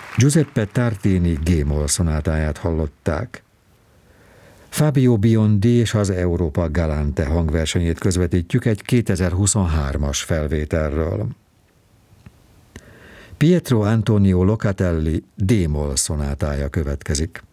Giuseppe Tartini G-moll szonátáját hallották. Fabio Biondi és az Europa Galante hangversenyét közvetítjük egy 2023-as felvételről. Pietro Antonio Locatelli D-moll szonátája következik.